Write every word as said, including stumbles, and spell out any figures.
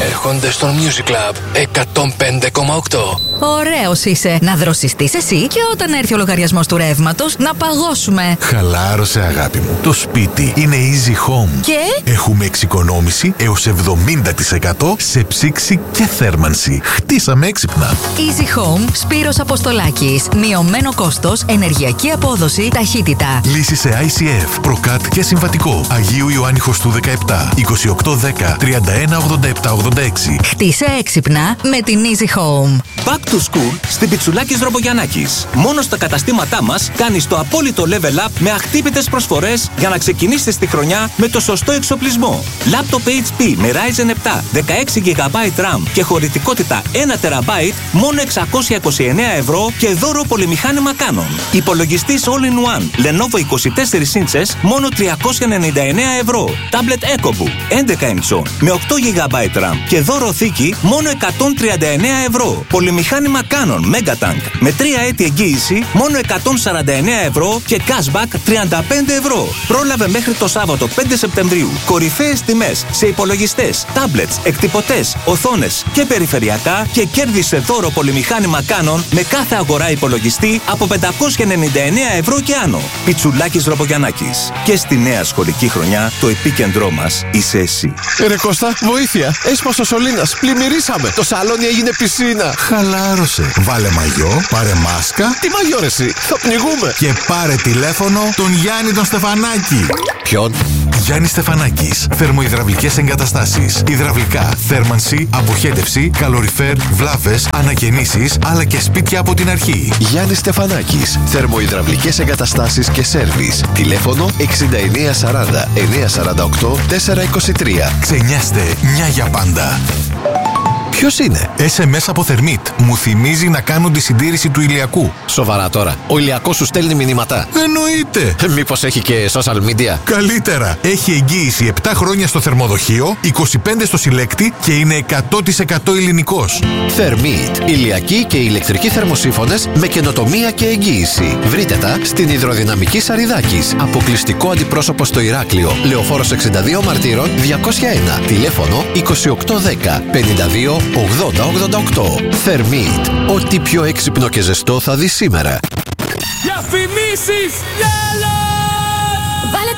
έρχονται στο Music Club εκατόν πέντε κόμμα οκτώ. Ωραίος είσαι. Να δροσιστείς εσύ και όταν έρθει ο λογαριασμός του ρεύματος να παγώσουμε. Χαλάρωσε, αγάπη μου. Το σπίτι είναι Easy Home. Και έχουμε εξοικονόμηση έως εβδομήντα τοις εκατό σε ψήξη και θέρμανση. Χτίσαμε έξυπνα. Easy Home, Σπύρος Αποστολάκης. Μειωμένο κόστος, ενεργειακή απόδοση, ταχύτητα. Λύση σε άι σι εφ, προκάτ και συμβατικό. Αγίου Ιωάννη Χωστού δεκαεπτά, είκοσι οκτώ δέκα, τριάντα ένα ογδόντα επτά ογδόντα έξι. Χτίσε έξυπνα με την Easy Home. Back to school στην Πιτσουλάκης Δρομογιαννάκης. Μόνο στα καταστήματά μας κάνεις το απόλυτο level up με αχτύπητες προσφορές για να ξεκινήσεις τη χρονιά με το σωστό εξοπλισμό. Λάπτοπ έιτς πι με Ryzen επτά, δεκαέξι τζι μπι RAM και χωρητικότητα ένα τεραμπάιτ μόνο εξακόσια είκοσι εννέα ευρώ και δώρο πολυμηχάνημα Canon. Υπολογιστής All-in-One Lenovo είκοσι τέσσερα ίντσες μόνο τριακόσια ενενήντα εννέα ευρώ. Tablet EcoBook έντεκα ίντσων με οκτώ τζι μπι RAM και δώρο θήκη μόνο εκατόν τριάντα εννέα ευρώ. Πολυμηχάνημα Canon Megatank με τρία έτη εγγύηση μόνο εκατόν σαράντα εννέα ευρώ και cashback τριάντα πέντε ευρώ. Πρόλαβε μέχρι το Σάββατο πέντε Σεπτεμβρίου κορυφαίες τιμές σε υπολογιστές, tablets, εκτυπωτές, οθόνες και περιφερειακά και κέρδισε δώρο πολυμηχάνημα Canon με κάθε αγορά υπολογιστή από πεντακόσια ενενήντα εννέα ευρώ και άνω. Πιτσουλάκης Δρομογιαννάκης. Και στη νέα σχολική χρονιά το επίκεντρό μας είσαι εσύ. Ρε Κώστα, βοήθεια! Έσπασε ο σωλήνας, πλημμυρίσαμε. Το σαλόνι έγινε πισίνα. Χαλάρωσε. Βάλε μαγιό, πάρε μάσκα. Τι μαγιό ρε εσύ, θα πνιγούμε. Και πάρε τηλέφωνο τον Γιάννη τον Στεφανάκη. Ποιον? Γιάννη Στεφανάκης. Θερμοϊδραυλικές εγκαταστάσεις. Υδραυλικά, θέρμανση, αποχέτευση, καλοριφέρ, βλάβες, ανακαινήσεις, αλλά και σπίτια από την αρχή. Γιάννη Στεφανάκης. Θερμοϊδραυλικές εγκαταστάσεις και σέρβις. Τηλέφωνο εξήντα εννέα σαράντα εννιακόσια σαράντα οκτώ τετρακόσια είκοσι τρία. Ξενιάστε μια για πάντα. Ποιος είναι? ες εμ ες από Θερμίτ. Μου θυμίζει να κάνω τη συντήρηση του ηλιακού. Σοβαρά τώρα. Ο ηλιακός σου στέλνει μηνύματα. Εννοείται. Μήπως έχει και social media? Καλύτερα. Έχει εγγύηση επτά χρόνια στο θερμοδοχείο, είκοσι πέντε στο συλλέκτη και είναι εκατό τοις εκατό ελληνικός. Θερμίτ. Ηλιακοί και ηλεκτρικοί θερμοσύφωνες με καινοτομία και εγγύηση. Βρείτε τα στην Υδροδυναμική Σαριδάκης. Αποκλειστικό αντιπρόσωπο στο Ηράκλειο. Λεωφόρος εξήντα δύο Μαρτύρων διακόσια ένα. Τηλέφωνο είκοσι οκτώ δέκα πενήντα δύο ογδόντα ογδόντα οκτώ. Θερμίτ. Ό,τι πιο έξυπνο και ζεστό θα δει σήμερα. Διαφημίσεις! Γέλο!